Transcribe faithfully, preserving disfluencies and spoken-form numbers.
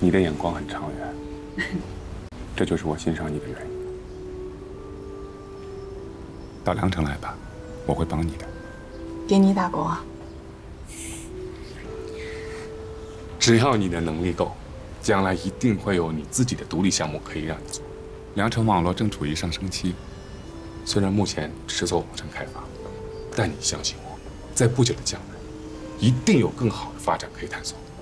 你的眼光很长远，这就是我欣赏你的原因。到凉城来吧，我会帮你的。 给你打工啊？ 只要你的能力够，将来一定会有你自己的独立项目可以让你做。凉城网络正处于上升期，虽然目前只是做网站开发，但你相信我，在不久的将来，一定有更好的发展可以探索。